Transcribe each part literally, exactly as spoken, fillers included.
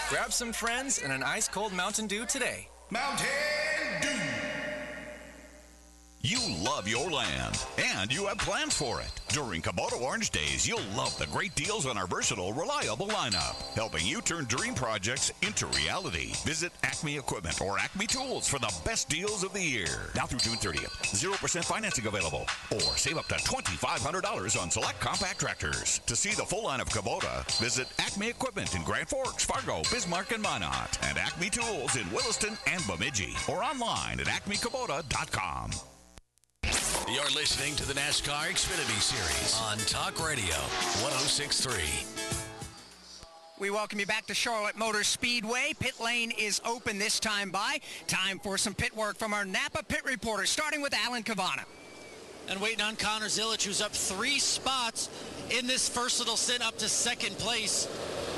Grab some friends and an ice-cold Mountain Dew today. Mountain Dew. You love your land, and you have plans for it. During Kubota Orange Days, you'll love the great deals on our versatile, reliable lineup, helping you turn dream projects into reality. Visit Acme Equipment or Acme Tools for the best deals of the year. Now through June thirtieth, zero percent financing available. Or save up to twenty-five hundred dollars on select compact tractors. To see the full line of Kubota, visit Acme Equipment in Grand Forks, Fargo, Bismarck, and Minot, and Acme Tools in Williston and Bemidji, or online at acme kubota dot com. You're listening to the NASCAR Xfinity Series on Talk Radio one oh six point three. We welcome you back to Charlotte Motor Speedway. Pit lane is open this time by. Time for some pit work from our Napa pit reporter, starting with Alan Cavana. And waiting on Connor Zilic, who's up three spots in this first little stint up to second place.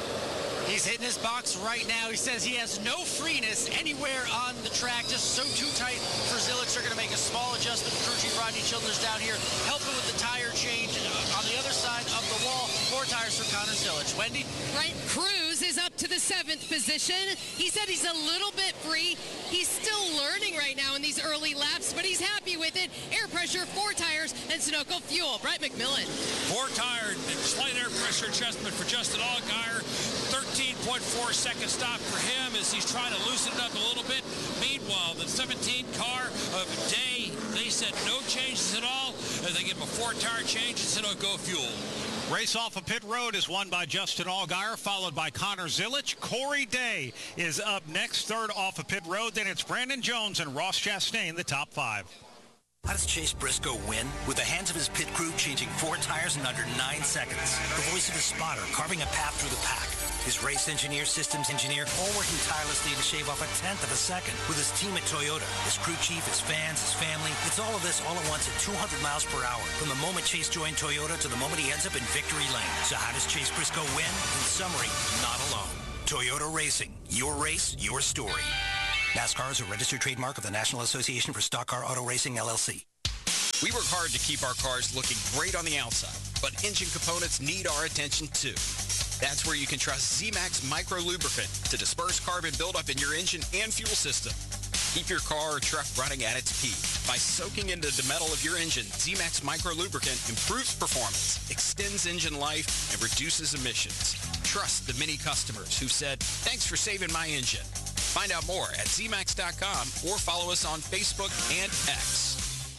He's hitting his box right now. He says he has no freeness anywhere on the track, just so too tight for Zilic. They're going to make a small adjustment. Crew chief Rodney Childers down here helping with the tire change. On the other side of the wall, four tires for Connor Zilic. Wendy? Right, Cruz is up to the seventh position. He said he's a little bit free. He's still learning right now in these early laps, but he's happy with it. Air pressure, four tires, and Sunoco fuel. Brett McMillan. Four tire, slight air pressure adjustment for Justin Allgaier. thirteen point four second stop for him as he's trying to loosen it up a little bit. Meanwhile, the seventeen car of Day, they said no changes at all as they give him a four tire change and Sunoco fuel. Race off of pit road is won by Justin Allgaier, followed by Connor Zilic. Corey Day is up next, third off of pit road. Then it's Brandon Jones and Ross Chastain, the top five. How does Chase Briscoe win? With the hands of his pit crew changing four tires in under nine seconds. The voice of his spotter carving a path through the pack. His race engineer, systems engineer, all working tirelessly to shave off a tenth of a second. With his team at Toyota, his crew chief, his fans, his family. It's all of this all at once at two hundred miles per hour. From the moment Chase joined Toyota to the moment he ends up in victory lane. So how does Chase Briscoe win? In summary, not alone. Toyota Racing. Your race, your story. NASCAR is a registered trademark of the National Association for Stock Car Auto Racing, L L C. We work hard to keep our cars looking great on the outside, but engine components need our attention too. That's where you can trust Z-Max Micro Lubricant to disperse carbon buildup in your engine and fuel system. Keep your car or truck running at its peak. By soaking into the metal of your engine, Z-Max Micro Lubricant improves performance, extends engine life, and reduces emissions. Trust the many customers who said, "Thanks for saving my engine." Find out more at Z max dot com or follow us on Facebook and X.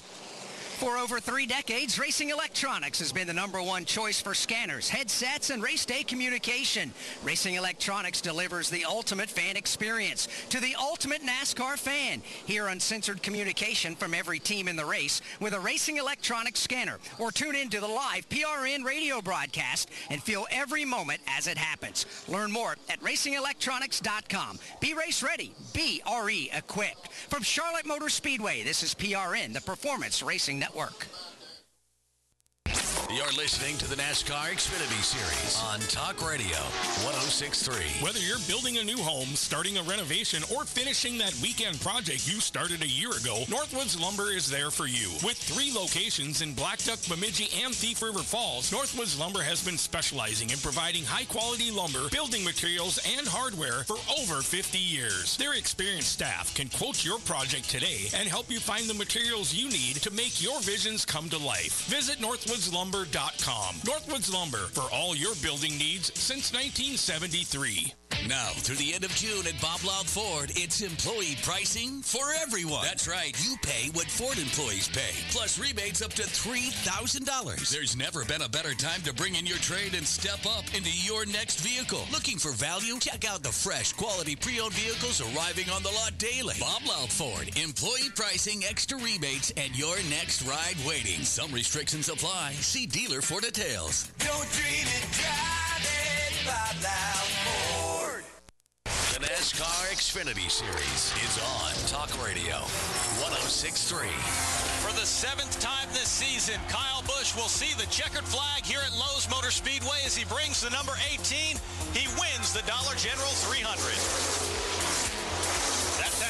For over three decades, Racing Electronics has been the number one choice for scanners, headsets, and race day communication. Racing Electronics delivers the ultimate fan experience to the ultimate NASCAR fan. Hear uncensored communication from every team in the race with a Racing Electronics scanner, or tune into the live P R N radio broadcast and feel every moment as it happens. Learn more at racing electronics dot com. Be race ready. Be R E equipped. From Charlotte Motor Speedway, this is P R N, the Performance Racing Network. You're listening to the NASCAR Xfinity Series on Talk Radio one oh six point three. Whether you're building a new home, starting a renovation, or finishing that weekend project you started a year ago, Northwoods Lumber is there for you. With three locations in Black Duck, Bemidji, and Thief River Falls, Northwoods Lumber has been specializing in providing high-quality lumber, building materials, and hardware for over fifty years. Their experienced staff can quote your project today and help you find the materials you need to make your visions come to life. Visit northwoods lumber dot com. Northwoods Lumber, for all your building needs since nineteen seventy-three. Now, through the end of June at Bob Loud Ford, it's employee pricing for everyone. That's right. You pay what Ford employees pay, plus rebates up to three thousand dollars. There's never been a better time to bring in your trade and step up into your next vehicle. Looking for value? Check out the fresh, quality pre-owned vehicles arriving on the lot daily. Bob Loud Ford. Employee pricing, extra rebates, and your next ride waiting. Some restrictions apply. See dealer for details. Don't dream it, drive it, Bob Loud Ford. The NASCAR Xfinity Series is on Talk Radio one oh six point three. For the seventh time this season, Kyle Busch will see the checkered flag here at Lowe's Motor Speedway as he brings the number eighteen. He wins the Dollar General three hundred. That's how you heard it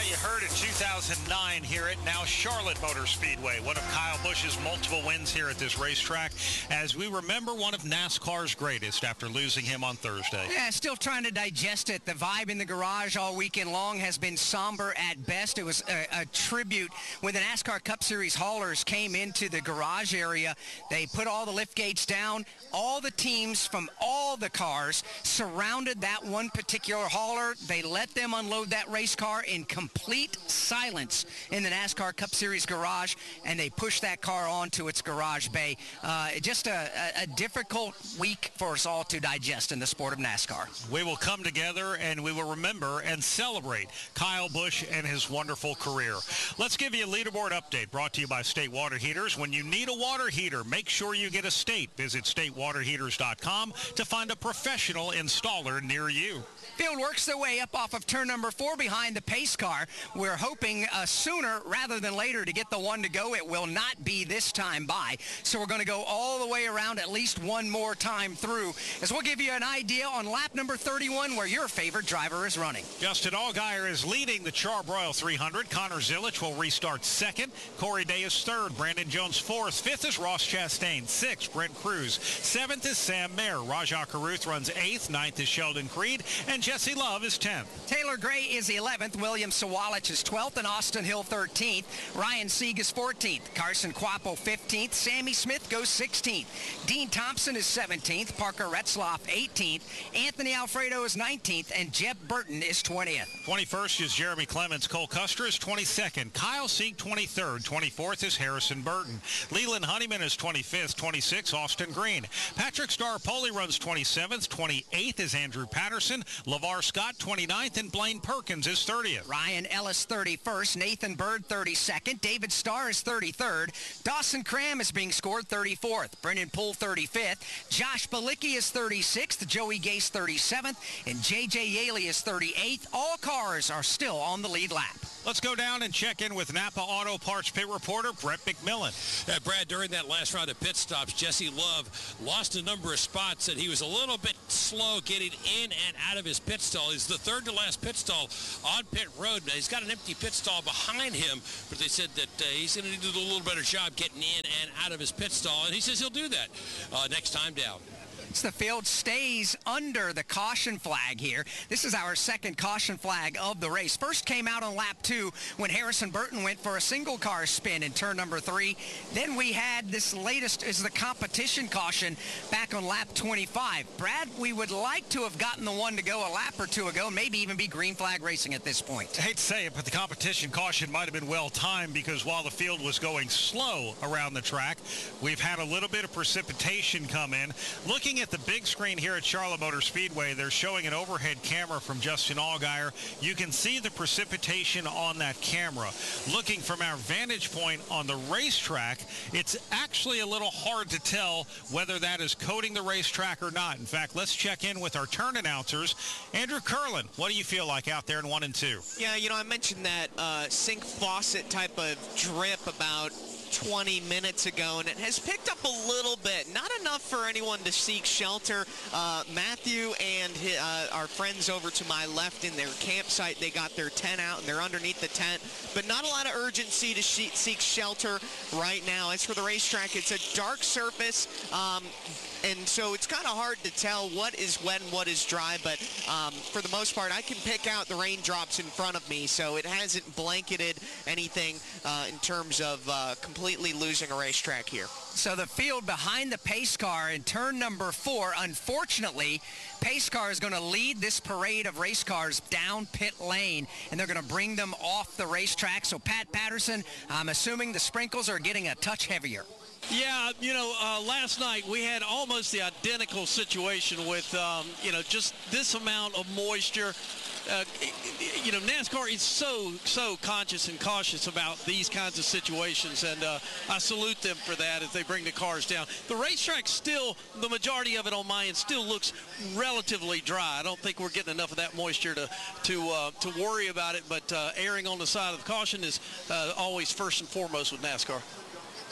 in two thousand nine here at now Charlotte Motor Speedway, one of Kyle Busch's multiple wins here at this racetrack, as we remember one of NASCAR's greatest after losing him on Thursday. Yeah, still trying to digest it. The vibe in the garage all weekend long has been somber at best. It was a, a tribute when the NASCAR Cup Series haulers came into the garage area. They put all the lift gates down. All the teams from all the cars surrounded that one particular hauler. They let them unload that race car in complete silence in the NASCAR Cup Series garage, and they pushed that car onto its garage bay. Uh, just a, a, a difficult week for us all to digest in the sport of NASCAR. We will come together and we will remember and celebrate Kyle Busch and his wonderful career. Let's give you a leaderboard update brought to you by State Water Heaters. When you need a water heater, make sure you get a State. Visit state water heaters dot com to find a professional installer near you. Field works their way up off of turn number four behind the pace car. We're hoping uh, sooner rather than later to get the one to go. It will not be this time by. So we're going to go all the way around at least one more time through, as we'll give you an idea on lap number thirty-one where your favorite driver is running. Justin Allgaier is leading the Char-Broil three hundred. Connor Zilic will restart second. Corey Day is third. Brandon Jones fourth. Fifth is Ross Chastain. Sixth, Brent Cruz. Seventh is Sam Mayer. Rajah Caruth runs eighth. Ninth is Sheldon Creed. And Jesse Love is tenth. Taylor Gray is eleventh. William Sawalich is twelfth. And Austin Hill thirteenth. Ryan Sieg is fourteenth. Carson Quapo fifteenth. Sammy Smith goes sixteenth. Dean Thompson is seventeenth. Parker Retzloff eighteenth. Anthony Alfredo is nineteenth. And Jeb Burton is twentieth. twenty-first is Jeremy Clements. Cole Custer is twenty-second. Kyle Sieg twenty-third. twenty-fourth is Harrison Burton. Leland Honeyman is twenty-fifth. twenty-sixth, Austin Green. Patrick Star-Poli runs twenty-seventh. twenty-eighth is Andrew Patterson. LeVar Scott twenty-ninth. And Blaine Perkins is thirtieth. Ryan Ellis thirty-first. Nathan Bird thirty-second. David Starr is thirty-third. Dawson Cram is being scored thirty-fourth. Brennan Poole thirty-fifth. Josh Balicki is thirty-sixth. Joey Gase thirty-seventh. And J J Yaley is thirty-eighth. All cars are still on the lead lap. Let's go down and check in with Napa Auto Parts pit reporter Brett McMillan. Uh, Brad, during that last round of pit stops, Jesse Love lost a number of spots, and he was a little bit slow getting in and out of his pit stall. He's the third to last pit stall on pit road. Now, he's got an empty pit stall behind him, but they said that uh, he's going to do a little better job getting in and out of his pit stall, and he says he'll do that uh, next time down. The field stays under the caution flag here. This is our second caution flag of the race. First came out on lap two when Harrison Burton went for a single car spin in turn number three. Then we had this latest is the competition caution back on lap twenty-five. Brad, we would like to have gotten the one to go a lap or two ago, maybe even be green flag racing at this point. I hate to say it, but the competition caution might have been well timed, because while the field was going slow around the track, we've had a little bit of precipitation come in. Looking at the big screen here at Charlotte Motor Speedway, they're showing an overhead camera from Justin Allgaier. You can see the precipitation on that camera. Looking from our vantage point on the racetrack, it's actually a little hard to tell whether that is coating the racetrack or not. In fact, let's check in with our turn announcers. Andrew Curlin, what do you feel like out there in one and two? Yeah, you know, I mentioned that uh, sink faucet type of drip about twenty minutes ago, and it has picked up a little bit. Not enough for anyone to seek shelter. Uh, Matthew and his, uh, our friends over to my left in their campsite, they got their tent out and they're underneath the tent, but not a lot of urgency to she- seek shelter right now. As for the racetrack, it's a dark surface, um, and so it's kind of hard to tell what is wet and what is dry, but um, for the most part, I can pick out the raindrops in front of me, so it hasn't blanketed anything uh, in terms of uh, completely losing a racetrack here. So the field behind the pace car in turn number four, unfortunately, pace car is going to lead this parade of race cars down pit lane, and they're going to bring them off the racetrack. So Pat Patterson, I'm assuming the sprinkles are getting a touch heavier. Yeah, you know, uh, last night we had almost the identical situation with, um, you know, just this amount of moisture. Uh, you know, NASCAR is so, so conscious and cautious about these kinds of situations, and uh, I salute them for that as they bring the cars down. The racetrack still, the majority of it on my end, still looks relatively dry. I don't think we're getting enough of that moisture to to uh, to worry about it, but uh, erring on the side of the caution is uh, always first and foremost with NASCAR.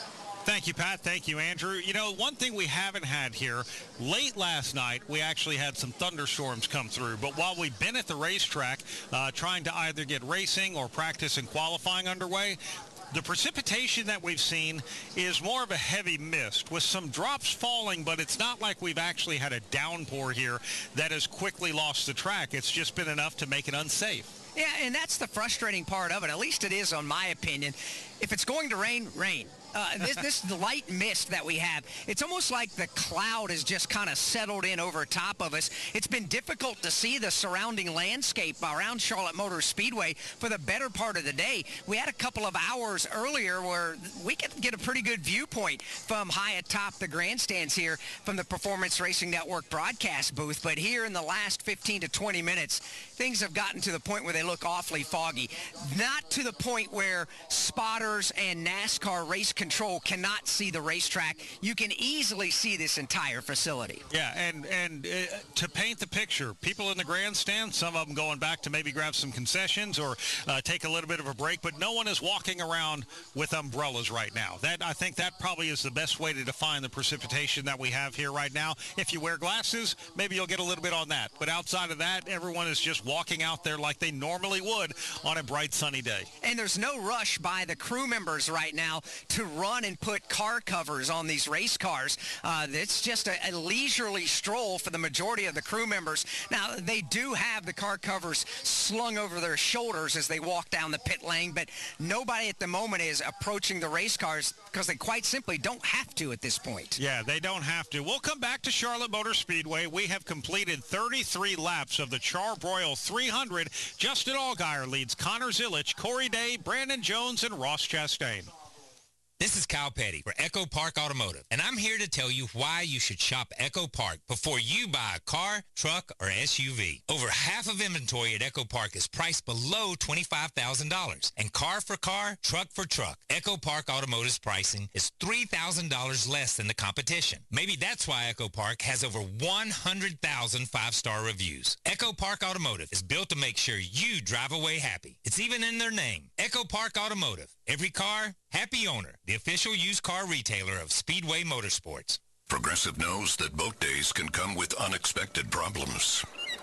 Thank you, Pat. Thank you, Andrew. You know, one thing we haven't had here, late last night, we actually had some thunderstorms come through. But while we've been at the racetrack uh, trying to either get racing or practice and qualifying underway, the precipitation that we've seen is more of a heavy mist with some drops falling, but it's not like we've actually had a downpour here that has quickly lost the track. It's just been enough to make it unsafe. Yeah, and that's the frustrating part of it. At least it is, on my opinion. If it's going to rain, rain. Uh, this, this light mist that we have, it's almost like the cloud has just kind of settled in over top of us. It's been difficult to see the surrounding landscape around Charlotte Motor Speedway for the better part of the day. We had a couple of hours earlier where we could get a pretty good viewpoint from high atop the grandstands here from the Performance Racing Network broadcast booth. But here in the last fifteen to twenty minutes, things have gotten to the point where they look awfully foggy. Not to the point where spotters and NASCAR race control cannot see the racetrack. You can easily see this entire facility. Yeah, and, and uh, to paint the picture, people in the grandstand, some of them going back to maybe grab some concessions or uh, take a little bit of a break, but no one is walking around with umbrellas right now. That I think that probably is the best way to define the precipitation that we have here right now. If you wear glasses, maybe you'll get a little bit on that. But outside of that, everyone is just walking out there like they normally would on a bright sunny day. And there's no rush by the crew members right now to run and put car covers on these race cars. Uh, it's just a, a leisurely stroll for the majority of the crew members. Now, they do have the car covers slung over their shoulders as they walk down the pit lane, but nobody at the moment is approaching the race cars because they quite simply don't have to at this point. Yeah, they don't have to. We'll come back to Charlotte Motor Speedway. We have completed thirty-three laps of the Char-Broil three hundred. Justin Allgaier leads Connor Zilisch, Corey Day, Brandon Jones, and Ross Chastain. This is Kyle Petty for Echo Park Automotive, and I'm here to tell you why you should shop Echo Park before you buy a car, truck, or S U V. Over half of inventory at Echo Park is priced below twenty-five thousand dollars, and car for car, truck for truck. Echo Park Automotive's pricing is three thousand dollars less than the competition. Maybe that's why Echo Park has over one hundred thousand five-star reviews. Echo Park Automotive is built to make sure you drive away happy. It's even in their name, Echo Park Automotive. Every car, happy owner. The official used car retailer of Speedway Motorsports. Progressive knows that boat days can come with unexpected problems.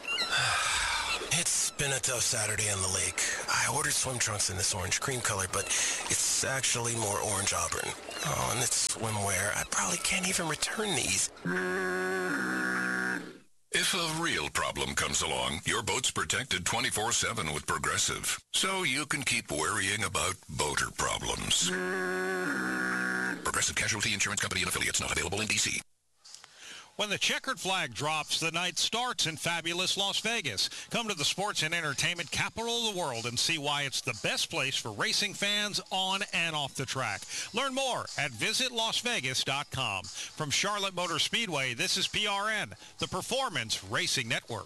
It's been a tough Saturday on the lake. I ordered swim trunks in this orange cream color, but it's actually more orange auburn. Oh, and it's swimwear. I probably can't even return these. If a real problem comes along, your boat's protected twenty-four seven with Progressive, so you can keep worrying about boater problems. Progressive Casualty Insurance Company and affiliates, not available in D C. When the checkered flag drops, the night starts in fabulous Las Vegas. Come to the sports and entertainment capital of the world and see why it's the best place for racing fans on and off the track. Learn more at visit las vegas dot com. From Charlotte Motor Speedway, this is P R N, the Performance Racing Network.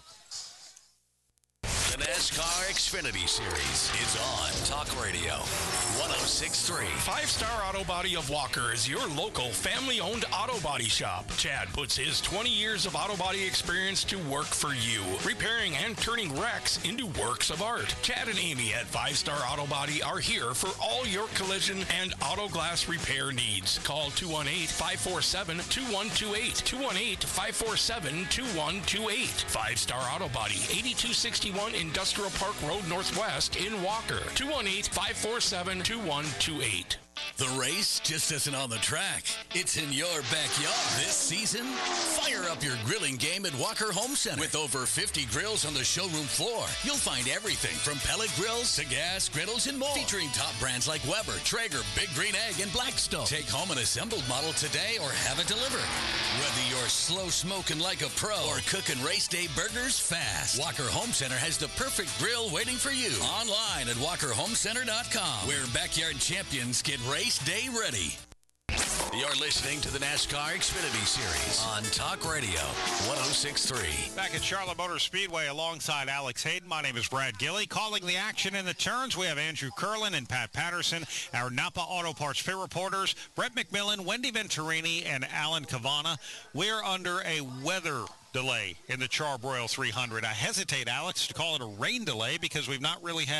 The NASCAR Xfinity Series is on Talk Radio one oh six point three. Five Star Auto Body of Walker is your local family-owned auto body shop. Chad puts his twenty years of auto body experience to work for you, repairing and turning wrecks into works of art. Chad and Amy at Five Star Auto Body are here for all your collision and auto glass repair needs. Call two one eight, five four seven, two one two eight, two one eight, five four seven, two one two eight. Five Star Auto Body, eighty-two sixty-one Industrial Park Road Northwest in Walker. two one eight, five four seven, two one two eight. The race just isn't on the track. It's in your backyard. This season, fire up your grilling game at Walker Home Center. With over fifty grills on the showroom floor, you'll find everything from pellet grills to gas griddles and more. Featuring top brands like Weber, Traeger, Big Green Egg, and Blackstone. Take home an assembled model today or have it delivered. Whether you're slow smoking like a pro or cooking race day burgers fast, Walker Home Center has the perfect grill waiting for you. Online at walker home center dot com, where backyard champions get race day ready. You're listening to the NASCAR Xfinity Series on Talk Radio one oh six point three. Back at Charlotte Motor Speedway alongside Alex Hayden. My name is Brad Gilley. Calling the action in the turns, we have Andrew Curlin and Pat Patterson, our Napa Auto Parts Pit reporters, Brett McMillan, Wendy Venturini, and Alan Cavana. We're under a weather delay in the Char-Broil three hundred. I hesitate, Alex, to call it a rain delay because we've not really had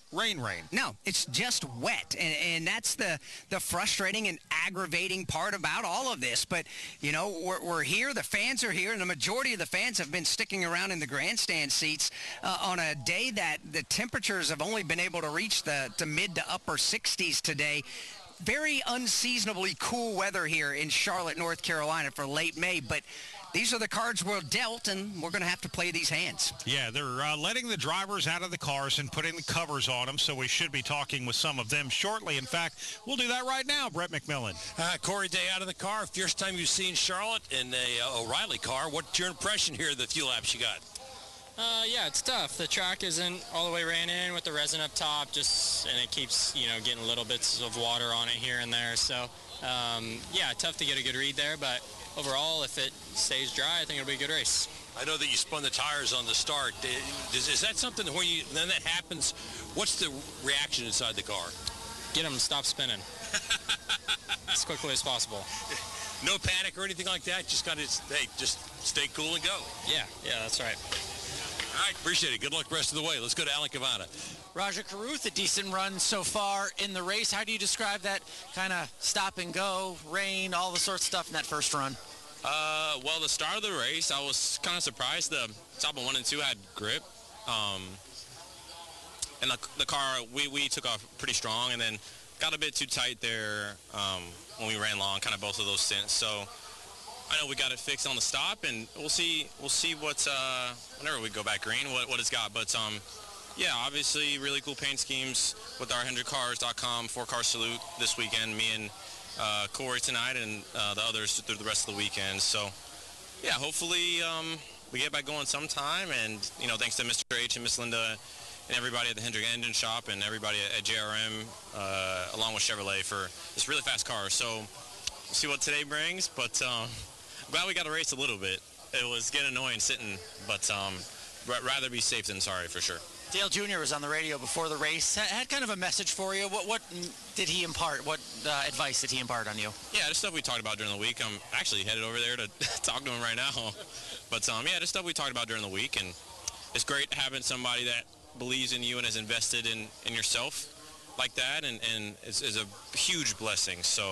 rain, rain. No, it's just wet, and, and that's the, the frustrating and aggravating part about all of this. But, you know, we're, we're here, the fans are here, and the majority of the fans have been sticking around in the grandstand seats uh, on a day that the temperatures have only been able to reach the, the mid to upper sixties today. Very unseasonably cool weather here in Charlotte, North Carolina for late May, but these are the cards we're dealt, and we're going to have to play these hands. Yeah, they're uh, letting the drivers out of the cars and putting the covers on them, so we should be talking with some of them shortly. In fact, we'll do that right now, Brett McMillan. Uh, Corey Day out of the car. First time you've seen Charlotte in a uh, O'Reilly car. What's your impression here of the few laps you got? Uh, yeah, it's tough. The track isn't all the way ran in with the resin up top, just and it keeps, you know, getting little bits of water on it here and there. So, um, yeah, tough to get a good read there, but overall, if it stays dry, I think it'll be a good race. I know that you spun the tires on the start. Is, is that something when you then that happens, what's the reaction inside the car? Get them to stop spinning as quickly as possible. No panic or anything like that? Just got to, hey, just stay cool and go. Yeah, yeah, that's right. All right, appreciate it. Good luck rest of the way. Let's go to Alan Cavana. Raja Caruth, a decent run so far in the race. How do you describe that kind of stop and go, rain, all the sorts of stuff in that first run? Uh, well, the start of the race, I was kind of surprised. The top of one and two had grip. Um, and the, the car, we, we took off pretty strong and then got a bit too tight there um, when we ran long, kind of both of those stints. So I know we got it fixed on the stop, and we'll see we'll see what's, uh, whenever we go back green, what, what it's got. But, um, yeah, obviously really cool paint schemes with our Hendrick Cars dot com four-car salute this weekend. Me and uh, Corey tonight and uh, the others through the rest of the weekend. So, yeah, hopefully um, we get back going sometime. And, you know, thanks to Mister H and Miss Linda and everybody at the Hendrick Engine Shop and everybody at J R M, uh, along with Chevrolet, for this really fast car. So we'll see what today brings. But um, I'm glad we got to race a little bit. It was getting annoying sitting, but um, r- rather be safe than sorry for sure. Dale Junior was on the radio before the race. Had kind of a message for you. What, what did he impart? What uh, advice did he impart on you? Yeah, the stuff we talked about during the week. I'm actually headed over there to talk to him right now. But um, yeah, the stuff we talked about during the week, and it's great having somebody that believes in you and is invested in, in yourself like that, and, and is, is a huge blessing. So,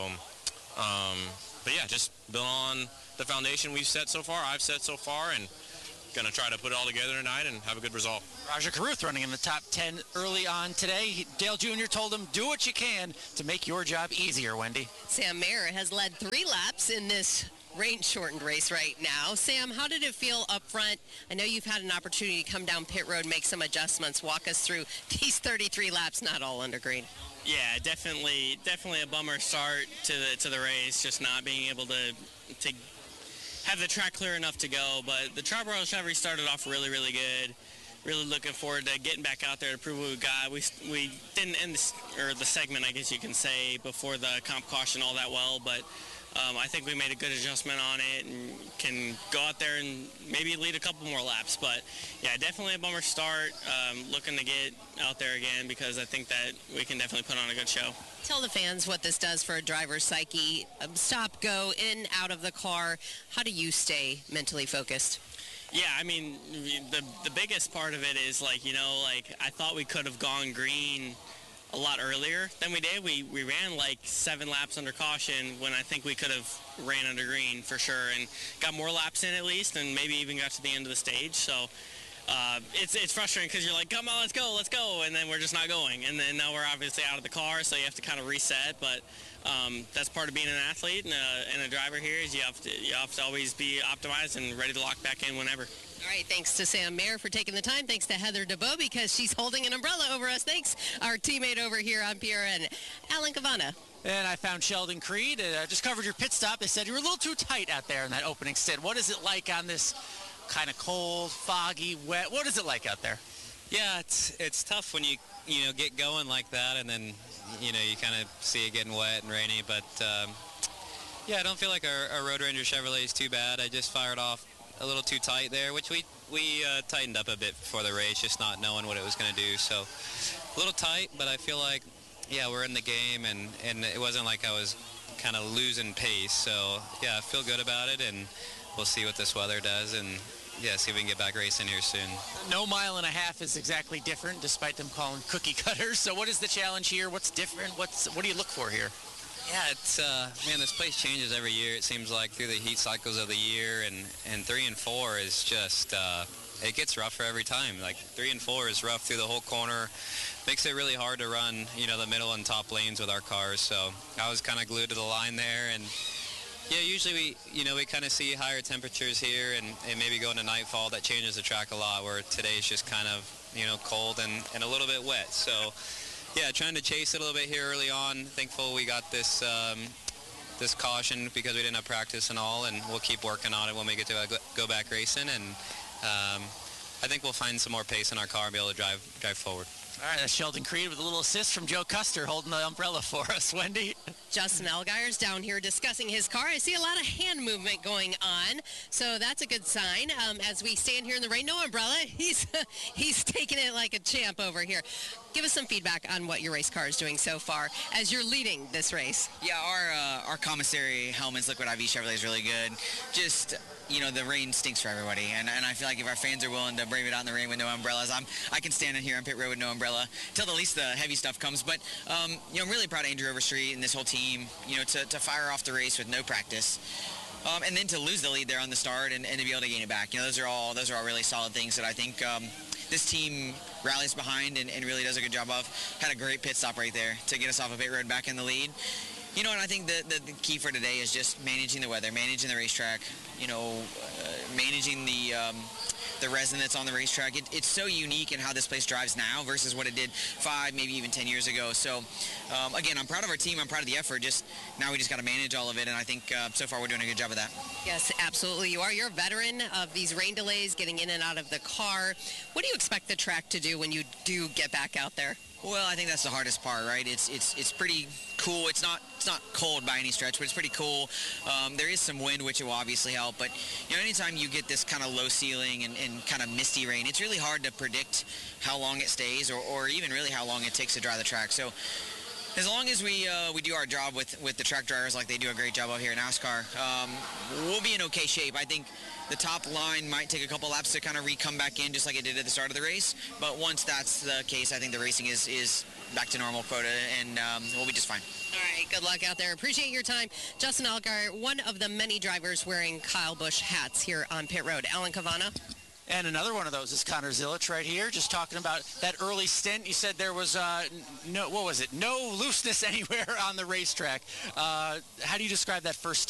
um, but yeah, just build on the foundation we've set so far, I've set so far, and going to try to put it all together tonight and have a good result. Raja Caruth running in the top ten early on today. He, Dale Junior told him, do what you can to make your job easier, Wendy. Sam Mayer has led three laps in this rain-shortened race right now. Sam, how did it feel up front? I know you've had an opportunity to come down pit road, make some adjustments. Walk us through these thirty-three laps, not all under green. Yeah, definitely, definitely a bummer start to the to the race, just not being able to to have the track clear enough to go. But the Triborough Chevy started off really, really good. Really looking forward to getting back out there to prove what we got. We we didn't end the, or the segment, I guess you can say, before the comp caution all that well, but um, I think we made a good adjustment on it and can go out there and maybe lead a couple more laps. But yeah, definitely a bummer start. Um, looking to get out there again because I think that we can definitely put on a good show. Tell the fans what this does for a driver's psyche. Um, stop, go, in, out of the car. How do you stay mentally focused? Yeah, I mean, the the biggest part of it is, like, you know, like, I thought we could have gone green a lot earlier than we did. We we ran, like, seven laps under caution when I think we could have ran under green for sure and got more laps in at least and maybe even got to the end of the stage. So uh, it's it's frustrating because you're like, come on, let's go, let's go, and then we're just not going. And then now we're obviously out of the car, so you have to kind of reset. But um, that's part of being an athlete and a, and a driver here is you have to you have to always be optimized and ready to lock back in whenever. All right, thanks to Sam Mayer for taking the time. Thanks to Heather DeBoe because she's holding an umbrella over us. Thanks, our teammate over here on P R N, Alan Cavana. And I found Sheldon Creed. I uh, just covered your pit stop. They said you were a little too tight out there in that opening stint. What is it like on this kind of cold, foggy, wet? What is it like out there? Yeah, it's it's tough when you you know get going like that, and then you know you kind of see it getting wet and rainy. But um, yeah, I don't feel like our, our Road Ranger Chevrolet is too bad. I just fired off a little too tight there, which we we uh, tightened up a bit before the race, just not knowing what it was going to do. So a little tight, but I feel like yeah we're in the game, and and it wasn't like I was kind of losing pace. So yeah, I feel good about it, and we'll see what this weather does, and yeah, see if we can get back racing here soon. No mile and a half is exactly different, despite them calling cookie cutters. So what is the challenge here? What's different? What's What do you look for here? Yeah, it's, uh, man, this place changes every year, it seems like, through the heat cycles of the year, and, and three and four is just, uh, it gets rougher every time. Like, three and four is rough through the whole corner. Makes it really hard to run, you know, the middle and top lanes with our cars, so I was kind of glued to the line there, and yeah, usually we, you know, we kind of see higher temperatures here, and, and maybe going to nightfall, that changes the track a lot, where today's just kind of, you know, cold and, and a little bit wet, so yeah, trying to chase it a little bit here early on. Thankful we got this um, this caution because we didn't have practice and all, and we'll keep working on it when we get to uh, go back racing, and um, I think we'll find some more pace in our car and be able to drive drive forward. All right, that's Sheldon Creed with a little assist from Joe Custer holding the umbrella for us. Wendy? Justin Allgaier's down here discussing his car. I see a lot of hand movement going on, so that's a good sign. Um, as we stand here in the rain, no umbrella. He's he's taking it like a champ over here. Give us some feedback on what your race car is doing so far as you're leading this race. Yeah, our uh, our commissary Hellman's Liquid I V Chevrolet is really good. Just, you know, the rain stinks for everybody, and, and I feel like if our fans are willing to brave it out in the rain with no umbrellas, I'm I can stand in here on pit road with no umbrella till at least the heavy stuff comes. But um, you know, I'm really proud of Andrew Overstreet and this whole team. You know, to, to fire off the race with no practice. Um, and then to lose the lead there on the start and, and to be able to gain it back. You know, those are all those are all really solid things that I think um, this team rallies behind and, and really does a good job of. Had a great pit stop right there to get us off of pit road back in the lead. You know, and I think the, the, the key for today is just managing the weather, managing the racetrack, you know, uh, managing the um, the resin that's on the racetrack. It, it's so unique in how this place drives now versus what it did five, maybe even ten years ago. So, um, again, I'm proud of our team. I'm proud of the effort. Just now we just got to manage all of it, and I think uh, so far we're doing a good job of that. Yes, absolutely. You are. You're a veteran of these rain delays, getting in and out of the car. What do you expect the track to do when you do get back out there? Well, I think that's the hardest part, right? It's it's it's pretty cool. It's not it's not cold by any stretch, but it's pretty cool. Um, there is some wind, which will obviously help. But you know, anytime you get this kind of low ceiling and, and kind of misty rain, it's really hard to predict how long it stays, or, or even really how long it takes to dry the track. So as long as we uh, we do our job with with the track drivers like they do a great job out here in NASCAR, um, we'll be in okay shape. I think the top line might take a couple laps to kind of re-come back in, just like it did at the start of the race. But once that's the case, I think the racing is, is back to normal quota, and um, we'll be just fine. All right, good luck out there. Appreciate your time. Justin Allgaier, one of the many drivers wearing Kyle Busch hats here on pit road. Alan Cavana? And another one of those is Connor Zilic right here, just talking about that early stint. You said there was uh, no, what was it? No looseness anywhere on the racetrack. Uh, how do you describe that first